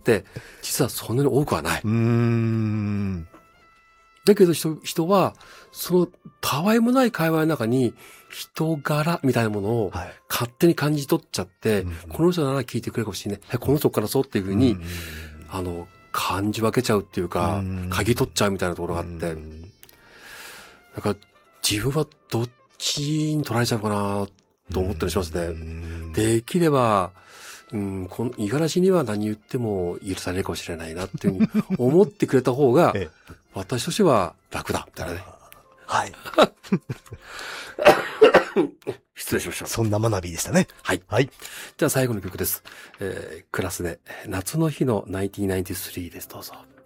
って実はそんなに多くはない。だけど人はそのたわいもない会話の中に人柄みたいなものを勝手に感じ取っちゃって、この人なら聞いてくれるかもしれない。この人からそうっていうふうに、感じ分けちゃうっていうか、嗅ぎ取っちゃうみたいなところがあって、なんか自分はどっちに取られちゃうかなと思ったりしますね。できれば、この五十嵐には何言っても許されるかもしれないなっていうふうに思ってくれた方が、私としては楽だ、みたいなね。 はい。 失礼しました。 そんな学びでしたね。 はい。 はい。 じゃあ最後の曲です。クラスで夏の日の1993です。どうぞ。